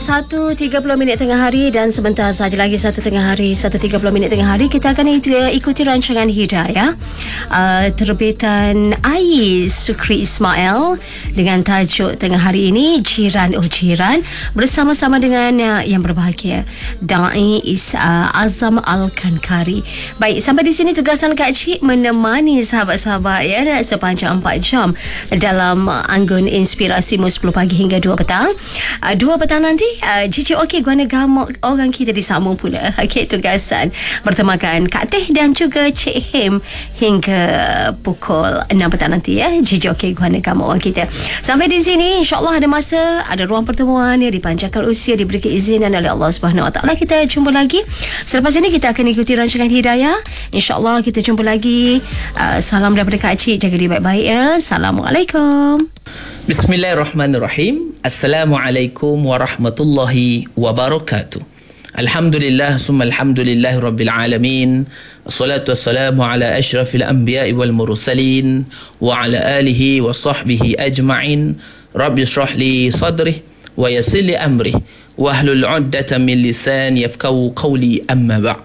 1.30 tengah hari dan sebentar saja lagi 1.30 tengah hari kita akan ikuti rancangan Hidayah terbitan Ais Sukri Ismail dengan tajuk tengah hari ini Jiran Oh Jiran, bersama-sama dengan yang berbahagia Da'i Azam Al-Kankari. Baik, sampai di sini tugasan Kak Cik menemani sahabat-sahabat ya sepanjang 4 jam dalam anggun Inspirasimu 10 pagi hingga 2 petang. 2 petang nanti Cici Okey Guana Gamok orang kita disambung pula. Okey, tugasan bertemakan Kak Teh dan juga Cik Him hingga pukul 6 petang nanti ya. Cici Okey Guana Gamok orang kita. Sampai di sini insya-Allah ada masa, ada ruang pertemuan ya, dipanjangkan usia, diberi keizinan oleh Allah Subhanahu Wa Taala. Kita jumpa lagi. Selepas ini kita akan ikuti rancangan Hidayah. Insya-Allah kita jumpa lagi. Salam daripada Kak Cik, jaga diri baik-baik ya. Assalamualaikum. Bismillahirrahmanirrahim. Assalamualaikum warahmatullahi wabarakatuh. Alhamdulillah summa alhamdulillahi rabbil alamin. Assalatu wassalamu ala asyrafil anbiya'i wal mursalin wa ala alihi wa sahbihi ajma'in. Rabbi shrah li sadri wa yassir li amri wahlul 'uqdatam min lisani yafqahu qawli, amma ba'd.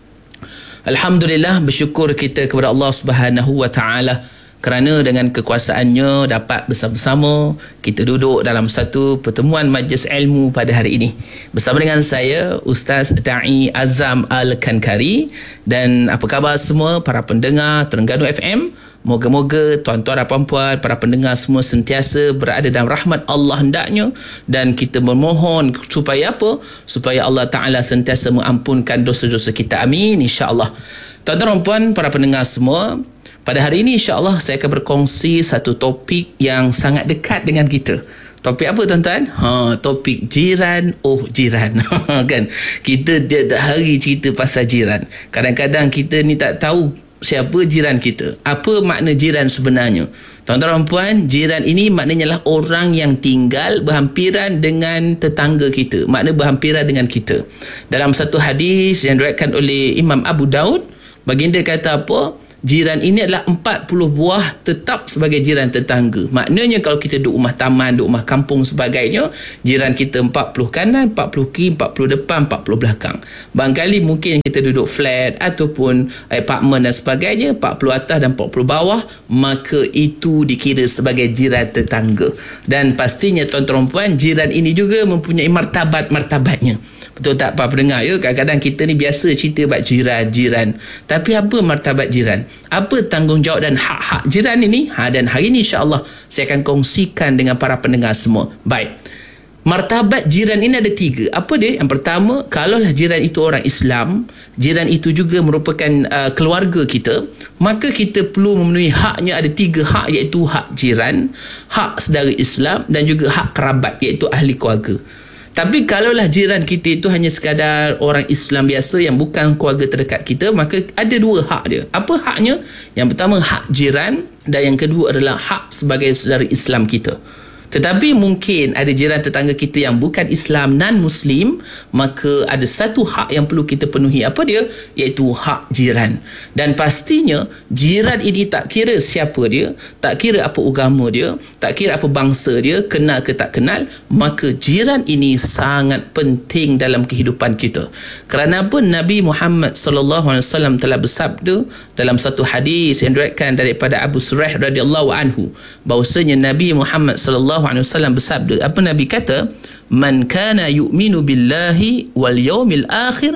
Alhamdulillah, bersyukur kita kepada Allah Subhanahu wa taala kerana dengan kekuasaannya dapat bersama-sama kita duduk dalam satu pertemuan majlis ilmu pada hari ini bersama dengan saya Ustaz Da'i Azam Al-Kankari. Dan apa khabar semua para pendengar Terengganu FM? Moga-moga tuan-tuan dan puan-puan, para pendengar semua sentiasa berada dalam rahmat Allah hendaknya, dan kita memohon supaya apa? Supaya Allah Ta'ala sentiasa mengampunkan dosa-dosa kita. Amin, insya-Allah. Tuan-tuan dan puan, para pendengar semua, pada hari ini insya-Allah saya akan berkongsi satu topik yang sangat dekat dengan kita. Topik apa tuan-tuan? Topik jiran oh jiran. Kan? Kita tiap hari cerita pasal jiran. Kadang-kadang kita ni tak tahu siapa jiran kita. Apa makna jiran sebenarnya? Tuan-tuan dan puan, jiran ini maknanya lah orang yang tinggal berhampiran dengan tetangga kita. Makna berhampiran dengan kita. Dalam satu hadis yang diriwayatkan oleh Imam Abu Daud, baginda kata apa? Jiran ini adalah 40 buah tetap sebagai jiran tetangga. Maknanya kalau kita duduk rumah taman, duduk rumah kampung sebagainya, jiran kita 40 kanan, 40 kiri, 40 depan, 40 belakang. Barangkali mungkin kita duduk flat ataupun apartmen dan sebagainya, 40 atas dan 40 bawah, maka itu dikira sebagai jiran tetangga. Dan pastinya tuan-tuan puan, jiran ini juga mempunyai martabat-martabatnya. Betul tak para pendengar ya? Kadang-kadang kita ni biasa cerita bab jiran. Tapi apa martabat jiran? Apa tanggungjawab dan hak-hak jiran ini? Dan hari ini insya-Allah saya akan kongsikan dengan para pendengar semua. Baik. Martabat jiran ini ada 3. Apa dia? Yang pertama, kalaulah jiran itu orang Islam, jiran itu juga merupakan keluarga kita, maka kita perlu memenuhi haknya. Ada 3 hak, iaitu hak jiran, hak saudara Islam dan juga hak kerabat, iaitu ahli keluarga. Tapi kalaulah jiran kita itu hanya sekadar orang Islam biasa yang bukan keluarga terdekat kita, maka ada 2 hak dia. Apa haknya? Yang pertama hak jiran, dan yang kedua adalah hak sebagai saudara Islam kita. Tetapi mungkin ada jiran tetangga kita yang bukan Islam, non-Muslim, maka ada satu hak yang perlu kita penuhi. Apa dia? Iaitu hak jiran. Dan pastinya jiran ini tak kira siapa dia, tak kira apa agama dia, tak kira apa bangsa dia, kenal ke tak kenal, maka jiran ini sangat penting dalam kehidupan kita. Kerana apa? Nabi Muhammad SAW telah bersabda dalam satu hadis yang diriwayatkan daripada Abu Suraih radhiyallahu anhu, bahwasanya Nabi Muhammad SAW bersabda, apa Nabi kata? Man kana yu'minu billahi wal yawmil akhir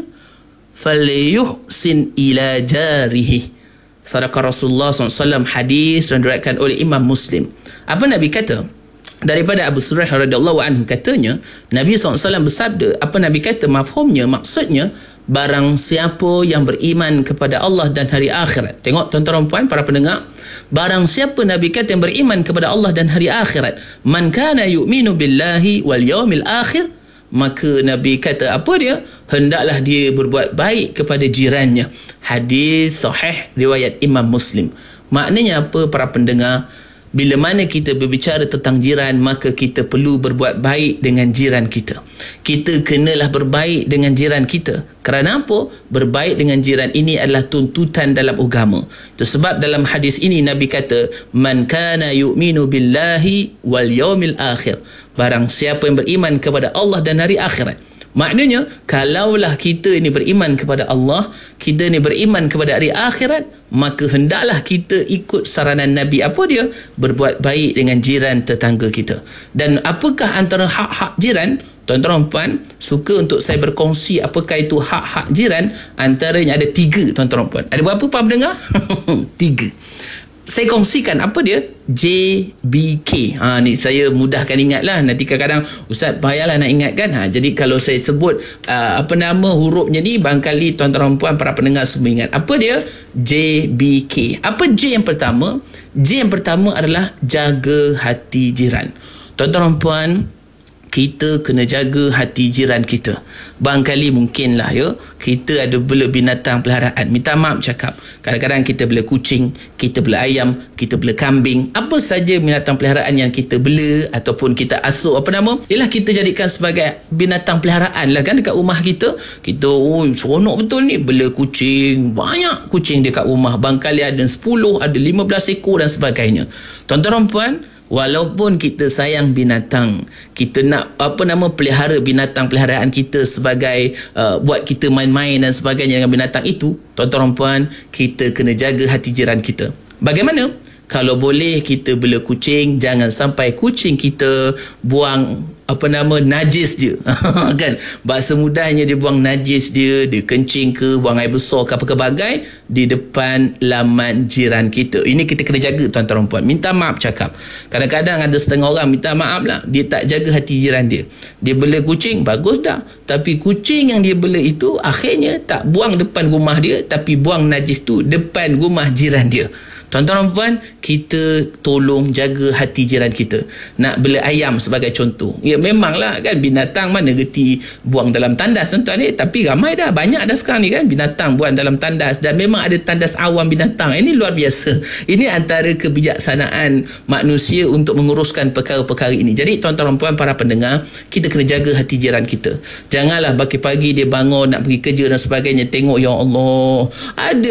falyuhsin ila jarihi. Sadaqah Rasulullah SAW, hadis dan diriwayatkan oleh Imam Muslim. Apa Nabi kata? Daripada Abu Suraih radhiyallahu anhu, katanya Nabi SAW bersabda, apa Nabi kata? Mafhumnya, maksudnya barang siapa yang beriman kepada Allah dan hari akhirat. Tengok tuan-tuan dan puan, para pendengar, barang siapa Nabi kata yang beriman kepada Allah dan hari akhirat, man kana yu'minu billahi wal yawmil akhir, maka Nabi kata apa dia? Hendaklah dia berbuat baik kepada jirannya. Hadis sahih riwayat Imam Muslim. Maknanya apa para pendengar? Bila mana kita berbicara tentang jiran, maka kita perlu berbuat baik dengan jiran kita. Kita kenalah berbaik dengan jiran kita. Kerana apa? Berbaik dengan jiran ini adalah tuntutan dalam agama. Itu sebab dalam hadis ini Nabi kata, man kana yu'minu billahi wal yaumil akhir. Barang siapa yang beriman kepada Allah dan hari akhirat. Maknanya, kalaulah kita ini beriman kepada Allah, kita ni beriman kepada hari akhirat, maka hendaklah kita ikut saranan Nabi. Apa dia? Berbuat baik dengan jiran tetangga kita. Dan apakah antara hak-hak jiran? Tuan-tuan dan puan, suka untuk saya berkongsi apakah itu hak-hak jiran. Antaranya ada 3, tuan-tuan dan puan. Ada berapa pak pendengar? 3. Saya kongsikan apa dia? JBK. Ni saya mudahkan ingatlah. Nanti kadang-kadang Ustaz payahlah nak ingatkan. Jadi kalau saya sebut hurufnya ni, barangkali tuan-tuan dan puan para pendengar semua ingat. Apa dia? JBK. Apa J yang pertama? J yang pertama adalah jaga hati jiran. Tuan-tuan dan puan, kita kena jaga hati jiran kita. Barangkali mungkinlah kita ada bela binatang peliharaan. Minta maaf cakap, kadang-kadang kita bela kucing, kita bela ayam, kita bela kambing, apa saja binatang peliharaan yang kita bela ataupun kita asuh ialah kita jadikan sebagai binatang peliharaan lah kan dekat rumah kita. Kita seronok betul ni bela kucing, banyak kucing dekat rumah, barangkali ada 10, ada 15 ekor dan sebagainya. Tuan-tuan dan puan, walaupun kita sayang binatang, kita nak pelihara binatang peliharaan kita sebagai buat kita main-main dan sebagainya dengan binatang itu, tuan-tuan dan puan, kita kena jaga hati jiran kita. Bagaimana? Kalau boleh kita bela kucing, jangan sampai kucing kita buang najis dia. Kan? Bahasa mudahnya dia buang najis dia kencing ke, buang air besar ke apa ke bagai di depan laman jiran kita. Ini kita kena jaga tuan-tuan dan puan. Minta maaf cakap. Kadang-kadang ada setengah orang minta maaf lah, dia tak jaga hati jiran dia. Dia bela kucing, bagus dah. Tapi kucing yang dia bela itu akhirnya tak buang depan rumah dia, tapi buang najis tu depan rumah jiran dia. Tuan-tuan dan puan, kita tolong jaga hati jiran kita. Nak bela ayam sebagai contoh. Ya memanglah kan, binatang mana reti buang dalam tandas tuan-tuan ni. Tapi ramai dah, banyak dah sekarang ni kan binatang buang dalam tandas. Dan memang ada tandas awam binatang. Ini luar biasa. Ini antara kebijaksanaan manusia untuk menguruskan perkara-perkara ini. Jadi tuan-tuan dan puan para pendengar, kita kena jaga hati jiran kita. Janganlah pagi-pagi dia bangun nak pergi kerja dan sebagainya, tengok ya Allah ada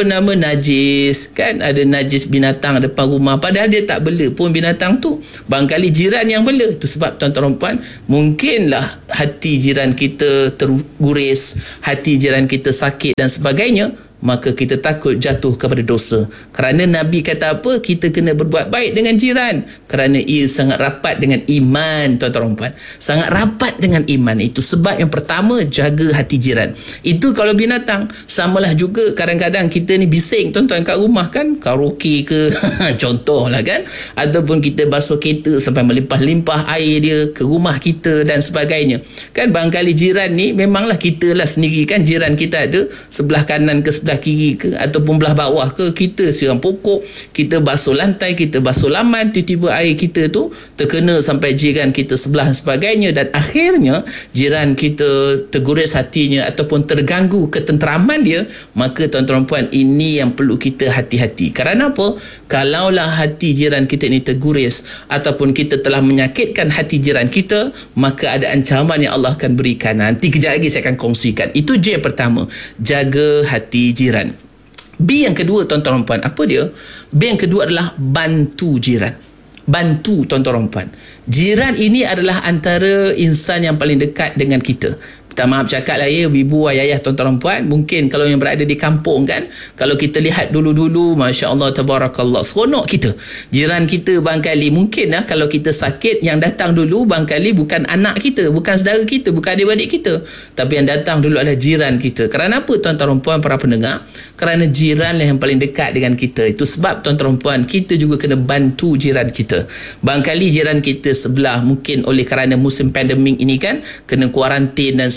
najis kan, ada najis binatang depan rumah, padahal dia tak bela pun binatang tu. Barangkali jiran yang bela. Itu sebab tuan-tuan dan puan, mungkinlah hati jiran kita terguris, hati jiran kita sakit dan sebagainya, maka kita takut jatuh kepada dosa. Kerana Nabi kata apa? Kita kena berbuat baik dengan jiran, kerana ia sangat rapat dengan iman. Tuan-tuan dan puan, sangat rapat dengan iman. Itu sebab yang pertama, jaga hati jiran. Itu kalau binatang. Samalah juga kadang-kadang kita ni bising tuan-tuan kat rumah kan, karaoke ke contohlah kan, ataupun kita basuh kereta sampai melimpah-limpah air dia ke rumah kita dan sebagainya kan. Barangkali jiran ni memanglah kita lah sendiri kan, jiran kita ada sebelah kanan ke sebelah kiri ke ataupun belah bawah ke, kita siram pokok, kita basuh lantai, kita basuh laman, tiba-tiba air kita tu terkena sampai jiran kita sebelah dan sebagainya, dan akhirnya jiran kita terguris hatinya ataupun terganggu ketenteraman dia. Maka tuan-tuan puan, ini yang perlu kita hati-hati. Kerana apa? Kalaulah hati jiran kita ini terguris ataupun kita telah menyakitkan hati jiran kita, maka ada ancaman yang Allah akan berikan. Nanti kejap lagi saya akan kongsikan. Itu J yang pertama, jaga hati jiran. B yang kedua tuan-tuan dan puan, apa dia? B yang kedua adalah bantu jiran. Bantu tuan-tuan dan puan. Jiran ini adalah antara insan yang paling dekat dengan kita. Minta maaf cakap lah ya, ibu, ayah, tuan-tuan dan puan, mungkin kalau yang berada di kampung kan, kalau kita lihat dulu-dulu, Masya Allah, Tabarakallah, seronok kita. Jiran kita barangkali mungkin lah, kalau kita sakit, yang datang dulu barangkali bukan anak kita, bukan saudara kita, bukan adik-adik kita, tapi yang datang dulu adalah jiran kita. Kerana apa tuan-tuan dan puan para pendengar? Kerana jiran lah yang paling dekat dengan kita. Itu sebab tuan-tuan dan puan, kita juga kena bantu jiran kita. Barangkali jiran kita sebelah mungkin oleh kerana musim pandemik ini kan, kena kuarantin dan sebagainya,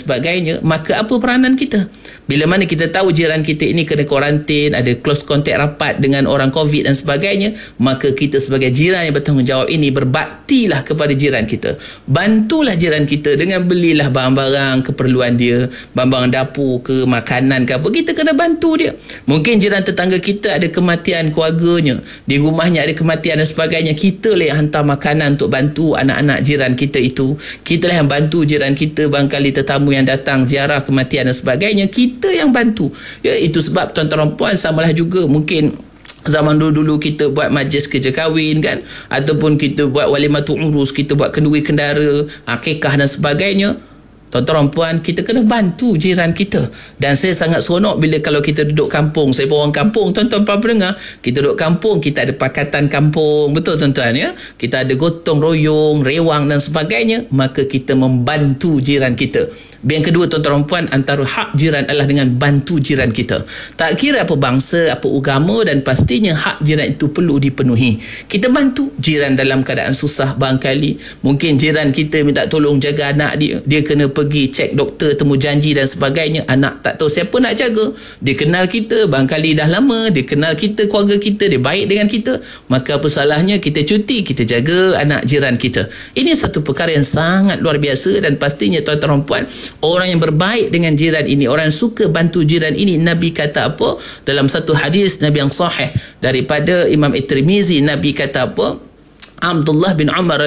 sebagainya, maka apa peranan kita? Bila mana kita tahu jiran kita ini kena kuarantin, ada close contact rapat dengan orang COVID dan sebagainya, maka kita sebagai jiran yang bertanggungjawab ini berbaktilah kepada jiran kita. Bantulah jiran kita dengan belilah barang-barang keperluan dia, barang-barang dapur ke, makanan ke apa, kita kena bantu dia. Mungkin jiran tetangga kita ada kematian keluarganya, di rumahnya ada kematian dan sebagainya, kita lah yang hantar makanan untuk bantu anak-anak jiran kita itu. Kita lah yang bantu jiran kita, barangkali tetamu yang datang ziarah kematian dan sebagainya, kita yang bantu. Ya, itu sebab tuan-tuan dan puan, samalah juga mungkin zaman dulu-dulu kita buat majlis kerja kahwin kan, ataupun kita buat walimatul urus, kita buat kenduri kendara, akikah dan sebagainya. Tuan-tuan puan, kita kena bantu jiran kita. Dan saya sangat seronok bila kalau kita duduk kampung. Saya pun orang kampung, tuan-tuan puan pendengar. Kita duduk kampung, kita ada pakatan kampung, betul tuan-tuan ya. Kita ada gotong royong, rewang dan sebagainya. Maka kita membantu jiran kita. Yang kedua tuan-tuan puan, antara hak jiran adalah dengan bantu jiran kita. Tak kira apa bangsa, apa agama, dan pastinya hak jiran itu perlu dipenuhi. Kita bantu jiran dalam keadaan susah barangkali. Mungkin jiran kita minta tolong jaga anak dia. Dia kena pergi cek doktor, temu janji dan sebagainya. Anak tak tahu siapa nak jaga. Dia kenal kita, barangkali dah lama. Dia kenal kita, keluarga kita. Dia baik dengan kita. Maka apa salahnya kita cuti, kita jaga anak jiran kita. Ini satu perkara yang sangat luar biasa. Dan pastinya tuan-tuan puan, orang yang berbaik dengan jiran ini, orang yang suka bantu jiran ini, Nabi kata apa? Dalam satu hadis Nabi yang sahih daripada Imam At-Tirmizi, Nabi kata apa? Abdullah bin Amr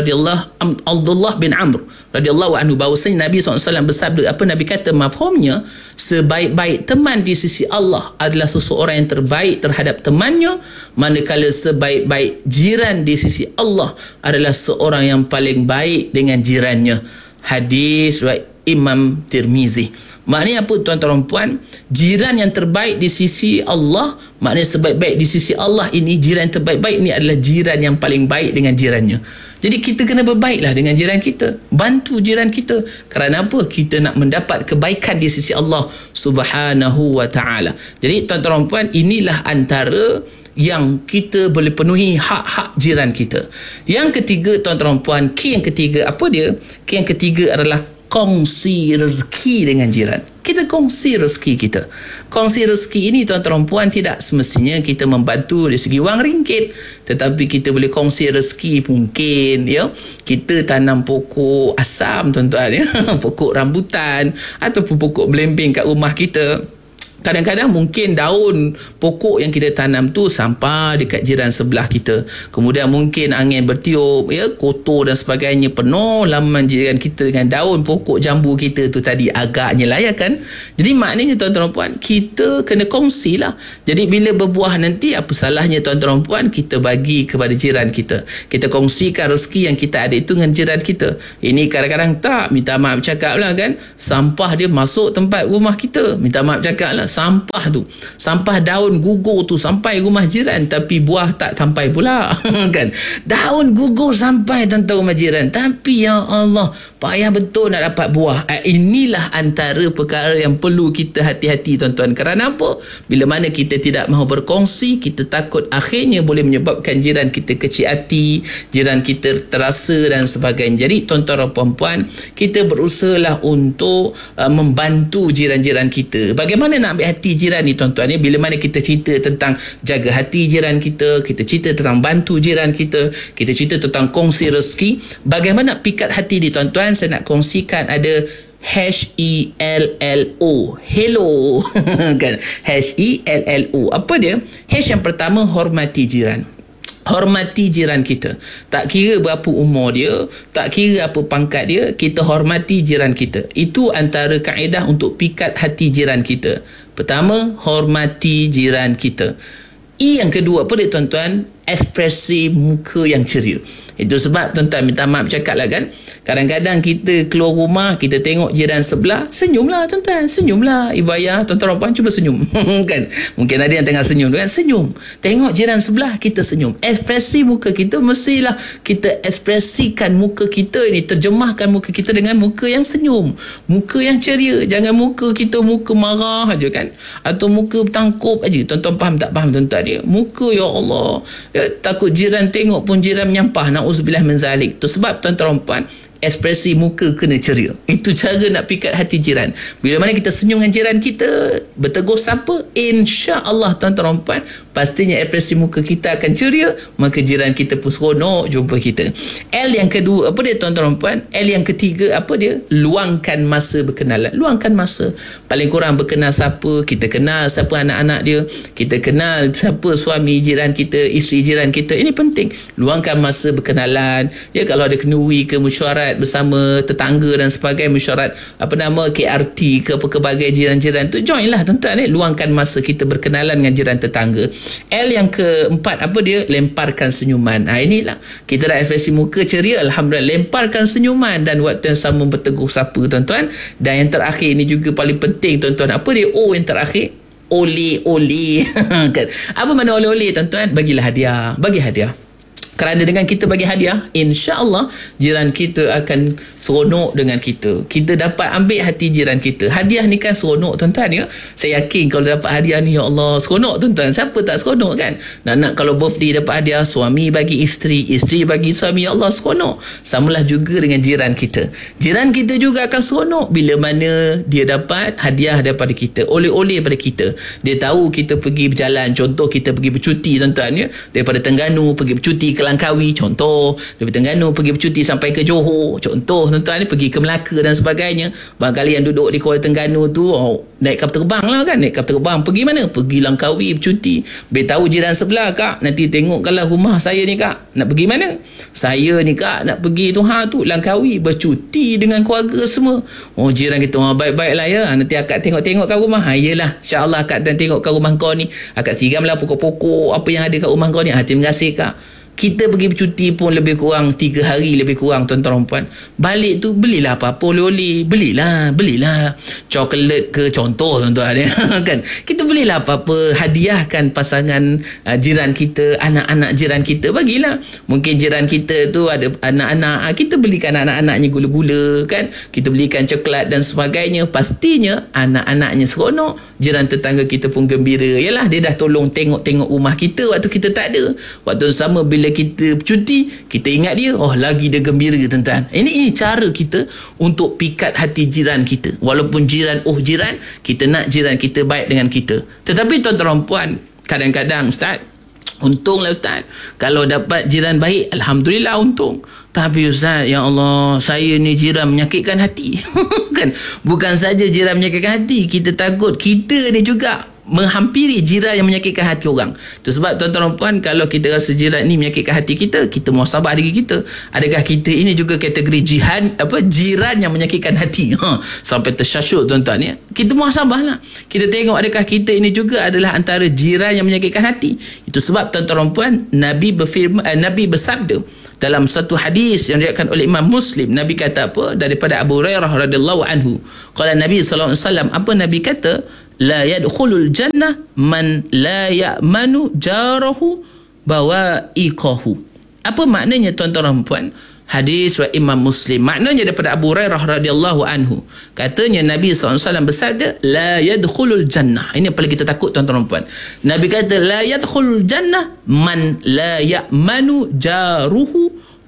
radhiyallahu anhu, bahawasanya Nabi SAW bersabda, apa Nabi kata mafhumnya, sebaik-baik teman di sisi Allah adalah seseorang yang terbaik terhadap temannya, manakala sebaik-baik jiran di sisi Allah adalah seorang yang paling baik dengan jirannya. Hadis riwayat Imam Tirmizi. Maknanya apa tuan-tuan puan? Jiran yang terbaik di sisi Allah, maknanya sebaik-baik di sisi Allah ini, jiran yang terbaik-baik ini adalah jiran yang paling baik dengan jirannya. Jadi kita kena berbaiklah dengan jiran kita, bantu jiran kita. Kerana apa? Kita nak mendapat kebaikan di sisi Allah Subhanahu wa ta'ala. Jadi tuan-tuan puan, inilah antara yang kita boleh penuhi hak-hak jiran kita. Yang ketiga tuan-tuan puan, key yang ketiga apa dia? Key yang ketiga adalah kongsi rezeki dengan jiran. Kita kongsi rezeki kita. Kongsi rezeki ini tuan-tuan puan, tidak semestinya kita membantu dari segi wang ringgit, tetapi kita boleh kongsi rezeki. Mungkin ya, kita tanam pokok asam tuan-tuan ya, pokok rambutan ataupun pokok belimbing kat rumah kita. Kadang-kadang mungkin daun pokok yang kita tanam tu sampah dekat jiran sebelah kita. Kemudian mungkin angin bertiup, ya, kotor dan sebagainya, penuh laman jiran kita dengan daun pokok jambu kita tu tadi, agaknya lah ya kan. Jadi maknanya tuan-tuan puan, kita kena kongsi lah. Jadi bila berbuah nanti, apa salahnya tuan-tuan puan kita bagi kepada jiran kita. Kita kongsikan rezeki yang kita ada itu dengan jiran kita. Ini kadang-kadang tak, minta maaf cakap lah kan, sampah dia masuk tempat rumah kita, minta maaf cakap lah, sampah tu, sampah daun gugur tu sampai rumah jiran, tapi buah tak sampai pula kan. Daun gugur sampai tentang rumah jiran, tapi ya Allah, payah betul nak dapat buah. Inilah antara perkara yang perlu kita hati-hati tuan-tuan. Kerana apa? Bila mana kita tidak mahu berkongsi, kita takut akhirnya boleh menyebabkan jiran kita kecil hati, jiran kita terasa dan sebagainya. Jadi tuan-tuan dan puan-puan, kita berusahalah untuk membantu jiran-jiran kita. Bagaimana nak ambil hati jiran ni tuan-tuan ya? Bila mana kita cerita tentang jaga hati jiran kita, kita cerita tentang bantu jiran kita, kita cerita tentang kongsi rezeki, bagaimana pikat hati ni tuan-tuan, saya nak kongsikan ada HELLO, hello kan, HELLO. Apa dia? H yang pertama, hormati jiran. Hormati jiran kita. Tak kira berapa umur dia, tak kira apa pangkat dia, kita hormati jiran kita. Itu antara kaedah untuk pikat hati jiran kita. Pertama, hormati jiran kita. E yang kedua apa dia tuan-tuan? Ekspresi muka yang ceria. Itu sebab tuan-tuan minta maaf cakap lah kan, kadang-kadang kita keluar rumah, kita tengok jiran sebelah, senyumlah tuan-tuan, senyumlah. Ibu ayah, tuan-tuan puan, cuba senyum kan. Mungkin ada yang tengah senyum kan, senyum. Tengok jiran sebelah, kita senyum. Ekspresi muka kita mestilah kita ekspresikan muka kita ini, terjemahkan muka kita dengan muka yang senyum, muka yang ceria. Jangan muka kita muka marah aja kan, atau muka bertangkup aja. Tuan-tuan faham tak faham tuan-tuan dia? Muka ya Allah, ya, takut jiran tengok pun jiran menyampah, na'udzubillah min zalik. Tu sebab tuan-tuan puan, ekspresi muka kena ceria. Itu cara nak pikat hati jiran. Bila mana kita senyum dengan jiran kita, bertegur sapa, insya-Allah tuan-tuan dan puan, pastinya ekspresi muka kita akan ceria, maka jiran kita pun seronok jumpa kita. L yang kedua, apa dia tuan-tuan dan puan? L yang ketiga, apa dia? Luangkan masa berkenalan. Luangkan masa. Paling kurang berkenal siapa, kita kenal siapa anak-anak dia, kita kenal siapa suami jiran kita, isteri jiran kita. Ini penting. Luangkan masa berkenalan. Ya, kalau ada kenduri ke mesyuarat bersama tetangga dan sebagainya, mesyuarat KRT ke pelbagai jiran-jiran tu, join lah tuan-tuan. Luangkan masa kita berkenalan dengan jiran tetangga. L yang keempat, apa dia? Lemparkan senyuman. Inilah kita dah ekspresi muka ceria, alhamdulillah, lemparkan senyuman dan waktu yang sama bertegur sapa tuan-tuan. Dan yang terakhir ni juga paling penting tuan-tuan, apa dia? O yang terakhir, oleh-oleh. Kan? Apa makna oleh-oleh tuan-tuan? Bagilah hadiah, bagi hadiah. Kerana dengan kita bagi hadiah, insya-Allah jiran kita akan seronok dengan kita. Kita dapat ambil hati jiran kita. Hadiah ni kan seronok tuan-tuan ya. Saya yakin kalau dapat hadiah ni, ya Allah, seronok tuan-tuan. Siapa tak seronok kan? Nak kalau birthday dapat hadiah, suami bagi isteri, isteri bagi suami, ya Allah, seronok. Samalah juga dengan jiran kita. Jiran kita juga akan seronok bila mana dia dapat hadiah daripada kita, oleh-oleh daripada kita. Dia tahu kita pergi berjalan, contoh kita pergi bercuti tuan-tuan ya, daripada Terengganu pergi bercuti ke Langkawi, contoh dari Terengganu pergi bercuti sampai ke Johor, contoh tuan-tuan, pergi ke Melaka dan sebagainya. Barangkali yang duduk di Kuala Terengganu tu naik kapal terbang lah kan, naik kapal terbang pergi mana? Pergi Langkawi bercuti. Beritahu jiran sebelah, kak nanti tengok kalau rumah saya ni kak, nak pergi mana? Saya ni kak nak pergi tu Langkawi bercuti dengan keluarga semua. Jiran kita, baik-baik lah ya, nanti akak tengok-tengok kat rumah. Yelah, insyaAllah akak dan tengok kat rumah kau ni, akak siramlah pokok-pokok apa yang ada kat rumah kau ni. Terima kasih kak. Kita pergi bercuti pun lebih kurang 3 hari lebih kurang tuan-tuan dan puan. Balik tu belilah apa-apa oleh-oleh, belilah coklat ke, contoh tuan-tuan ya. Kan, kita belilah apa-apa, hadiahkan pasangan jiran kita, anak-anak jiran kita, bagilah. Mungkin jiran kita tu ada anak-anak, kita belikan anak-anaknya gula-gula kan, kita belikan coklat dan sebagainya. Pastinya anak-anaknya seronok, jiran tetangga kita pun gembira. Yalah, dia dah tolong tengok-tengok rumah kita waktu kita tak ada. Waktu sama bila kita bercuti, kita ingat dia, lagi dia gembira tuan-tuan. Ini cara kita untuk pikat hati jiran kita. Walaupun jiran, kita nak jiran kita baik dengan kita. Tetapi tuan-tuan dan puan, kadang-kadang ustaz, untunglah ustaz, kalau dapat jiran baik, alhamdulillah untung. Tapi ustaz, ya Allah, saya ni jiran menyakitkan hati. Kan, bukan saja jiran menyakitkan hati, kita takut kita ni juga menghampiri jiran yang menyakitkan hati orang. Itu sebab tuan-tuan dan puan, kalau kita rasa jiran ni menyakitkan hati kita, kita muhasabah diri kita. Adakah kita ini juga kategori jiran yang menyakitkan hati? Sampai tersyasyuk tuan-tuan ya. Kita muhasabahlah. Kita tengok adakah kita ini juga adalah antara jiran yang menyakitkan hati. Itu sebab tuan-tuan dan puan, Nabi bersabda dalam satu hadis yang diriwayatkan oleh Imam Muslim. Nabi kata apa? Daripada Abu Hurairah radhiyallahu anhu. Qala Nabi sallallahu alaihi wasallam, apa Nabi kata? La yadkhulul jannah man la ya'manu jarahu bawa'iqahu. Apa maknanya tuan-tuan dan puan? Hadis riwayat Imam Muslim. Maknanya daripada Abu Hurairah radhiyallahu anhu. Katanya Nabi SAW bersabda, la yadkhulul jannah. Ini yang paling kita takut tuan-tuan dan puan. Nabi kata, la yadkhulul jannah man la ya'manu jaruhu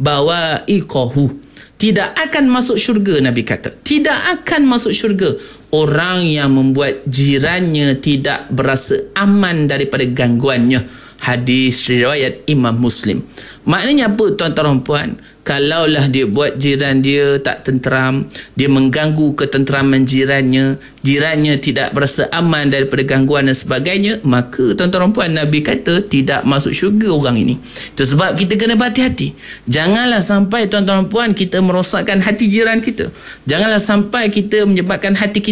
bawa'iqahu. Tidak akan masuk syurga, Nabi kata. Tidak akan masuk syurga orang yang membuat jirannya tidak berasa aman daripada gangguannya. Hadis riwayat Imam Muslim. Maknanya apa tuan-tuan dan puan? Kalaulah dia buat jiran dia tak tenteram, dia mengganggu ketenteraman jirannya tidak berasa aman daripada gangguan dan sebagainya, maka tuan-tuan dan puan, Nabi kata tidak masuk syurga orang ini. Itu sebab kita kena berhati-hati. Janganlah sampai tuan-tuan dan puan kita merosakkan hati jiran kita. Janganlah sampai kita menyebabkan hati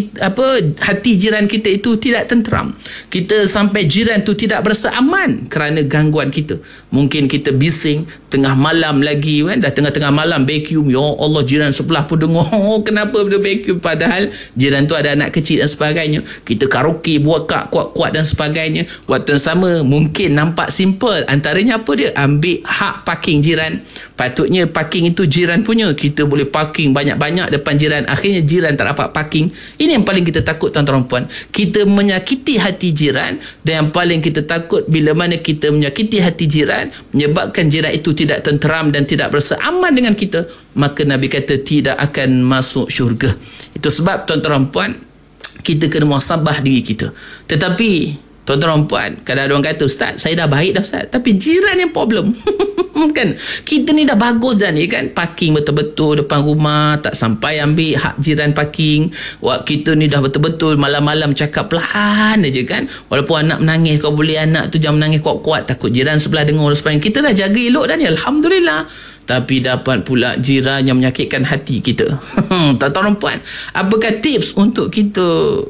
jiran kita itu tidak tenteram. Kita sampai jiran itu tidak berasa aman kerana gangguan kita. Mungkin kita bising tengah malam lagi kan, dah tengah-tengah malam vacuum, ya Allah, jiran sebelah pun dengar, kenapa dia vacuum, padahal jiran tu ada anak kecil dan sebagainya. Kita karaoke, buat kuat-kuat dan sebagainya. Waktu yang sama mungkin nampak simple, antaranya apa dia? Ambil hak parking jiran. Patutnya parking itu jiran punya, kita boleh parking banyak-banyak depan jiran, akhirnya jiran tak dapat parking. Ini yang paling kita takut tuan-tuan dan puan. Kita menyakiti hati jiran, dan yang paling kita takut bila mana kita menyakiti hati jiran, menyebabkan jiran itu tidak tenteram dan tidak berasa aman dengan kita, maka Nabi kata tidak akan masuk syurga. Itu sebab tuan-tuan dan puan, kita kena muhasabah diri kita. Tetapi tuan-tuan dan puan, kadang ada orang kata, Ustaz, saya dah baik dah Ustaz, tapi jiran yang problem. Kan kita ni dah bagus dah ni kan, parking betul-betul depan rumah, tak sampai ambil hak jiran parking. Kita ni dah betul-betul malam-malam cakap pelan aja kan, walaupun anak menangis, kau boleh anak tu jangan menangis kuat-kuat, takut jiran sebelah dengar sebagainya. Kita dah jaga elok dah ni, alhamdulillah. Tapi dapat pula jiran yang menyakitkan hati kita. Tuan-tuan dan puan, apakah tips untuk kita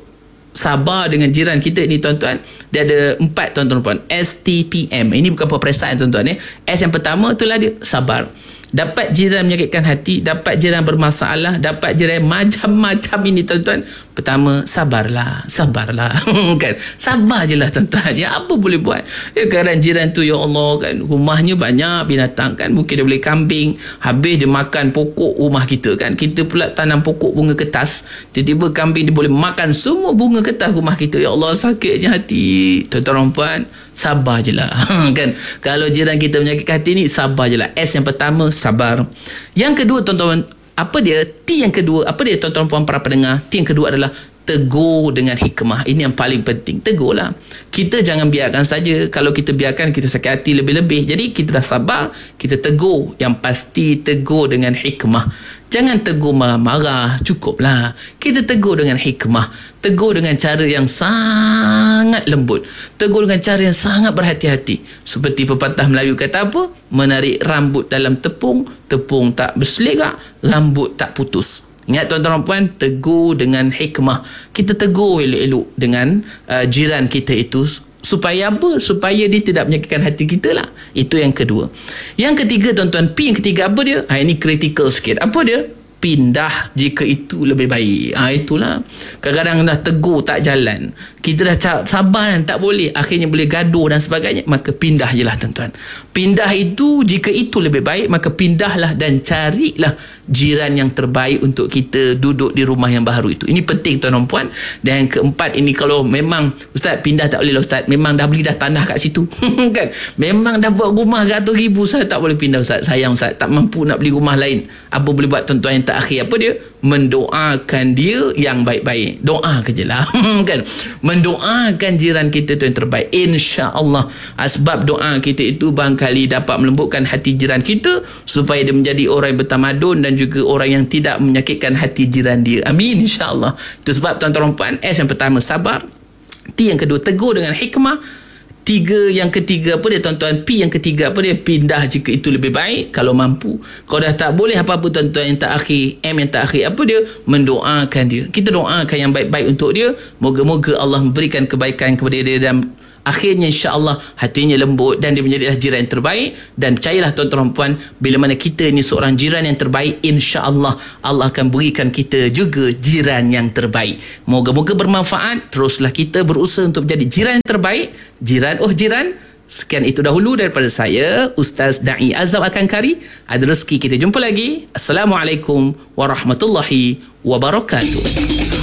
sabar dengan jiran kita ni tuan-tuan? Dia ada 4 tuan-tuan dan puan, STPM. Ini bukan peperiksaan tuan-tuan. S yang pertama itulah dia sabar. Dapat jiran menyakitkan hati, dapat jiran bermasalah, dapat jiran macam-macam ini tuan-tuan. Pertama, sabarlah kan, sabar je lah tuan-tuan. Ya, apa boleh buat? Ya, kadang jiran tu, ya Allah kan, rumahnya banyak binatang kan, mungkin dia boleh kambing, habis dia makan pokok rumah kita kan. Kita pula tanam pokok bunga kertas, tiba-tiba kambing dia boleh makan semua bunga kertas rumah kita. Ya Allah, sakitnya hati. Tuan-tuan dan puan, sabar je lah kan. Kalau jiran kita menyakitkan hati ni, sabar je lah. S yang pertama, sabar. Yang kedua tuan-tuan, apa dia? T yang kedua, apa dia tuan-tuan puan para pendengar? T yang kedua adalah tegur dengan hikmah. Ini yang paling penting. Tegurlah. Kita jangan biarkan saja. Kalau kita biarkan, kita sakit hati lebih-lebih. Jadi kita dah sabar, kita tegur. Yang pasti tegur dengan hikmah. Jangan tegur marah-marah, cukuplah. Kita tegur dengan hikmah. Tegur dengan cara yang sangat lembut. Tegur dengan cara yang sangat berhati-hati. Seperti pepatah Melayu kata apa? Menarik rambut dalam tepung, tepung tak berselerak, rambut tak putus. Ingat tuan-tuan dan puan, tegur dengan hikmah. Kita tegur elok-elok dengan jiran kita itu. Supaya apa? Supaya dia tidak menyakitkan hati kita lah. Itu yang kedua. Yang ketiga tuan-tuan, P yang ketiga apa dia? Ini critical sikit. Apa dia? Pindah jika itu lebih baik. Itulah. Kadang-kadang dah tegur tak jalan, kita dah sabar dan tak boleh, akhirnya boleh gaduh dan sebagainya, maka pindah je lah tuan-tuan. Pindah itu, jika itu lebih baik, maka pindahlah dan carilah jiran yang terbaik untuk kita duduk di rumah yang baru itu. Ini penting tuan-tuan puan. Dan yang keempat ini, kalau memang Ustaz pindah tak boleh lah Ustaz, memang dah beli dah tanah kat situ kan, memang dah buat rumah ratus ribu, saya tak boleh pindah Ustaz, sayang Ustaz, tak mampu nak beli rumah lain. Apa boleh buat tuan-tuan? Yang terakhir apa dia? Mendoakan dia yang baik-baik. Doa je lah kan, mendoakan jiran kita tu yang terbaik, insya-Allah. Sebab doa kita itu barangkali dapat melembutkan hati jiran kita supaya dia menjadi orang yang bertamadun dan juga orang yang tidak menyakitkan hati jiran dia. Amin, insya-Allah. Itu sebab tuan-tuan dan puan, S yang pertama sabar, T yang kedua tegur dengan hikmah, yang ketiga apa dia tuan-tuan? P yang ketiga apa dia? Pindah jika itu lebih baik kalau mampu. Kalau dah tak boleh apa-apa tuan-tuan, yang terakhir, M yang terakhir apa dia? Mendoakan dia. Kita doakan yang baik-baik untuk dia. Moga-moga Allah memberikan kebaikan kepada dia dan akhirnya insya-Allah hatinya lembut dan dia menjadi jiran yang terbaik. Dan percayalah tuan-tuan puan, bila mana kita ni seorang jiran yang terbaik, insya-Allah Allah akan berikan kita juga jiran yang terbaik. Moga-moga bermanfaat. Teruslah kita berusaha untuk menjadi jiran yang terbaik. Jiran. Sekian itu dahulu daripada saya, Ustaz Da'i Azam Akangkari. Ada rezeki kita jumpa lagi. Assalamualaikum warahmatullahi wabarakatuh.